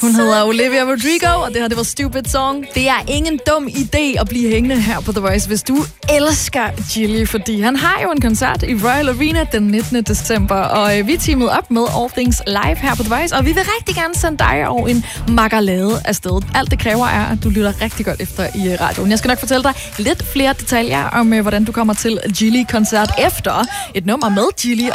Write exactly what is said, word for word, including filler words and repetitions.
Hun hedder Olivia Rodrigo, og det her, det var Stupid Song. Det er ingen dum idé at blive hængende her på The Voice, hvis du elsker Gilly, fordi han har jo en koncert i Royal Arena den nittende december, og vi er teamet op med All Things Live her på The Voice, og vi vil rigtig gerne sende dig og en makkerlade afsted. Alt det kræver er, at du lytter rigtig godt efter i radioen. Jeg skal nok fortælle dig lidt flere detaljer om, hvordan du kommer til Gilly-koncert efter et nummer med Gilly.